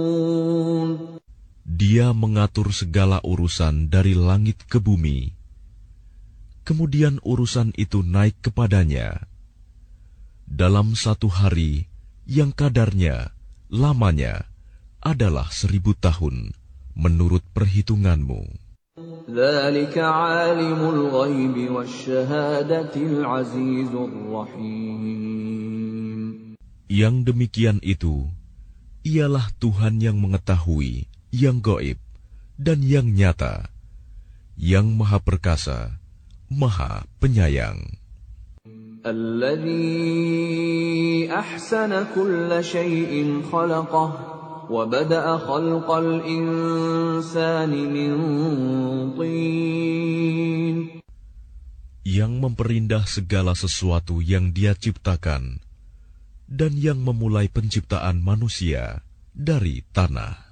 Dia mengatur segala urusan dari langit ke bumi. Kemudian urusan itu naik kepadanya. Dalam satu hari yang kadarnya, lamanya, adalah 1000 tahun, menurut perhitunganmu. ذَلِكَ عَالِمُ الْغَيْبِ وَالشَّهَادَةِ الْعَزِيزُ الرَّحِيمُ. Yang demikian itu, ialah Tuhan yang mengetahui yang gaib dan yang nyata, yang Maha Perkasa, Maha Penyayang. الَّذِي أَحْسَنَ كُلَّ شَيْءٍ خَلَقَهُ وَبَدَأَ خَلْقَ الْإِنسَانِ مِنْ طِينٍ. Yang memperindah segala sesuatu yang Dia ciptakan, dan yang memulai penciptaan manusia dari tanah.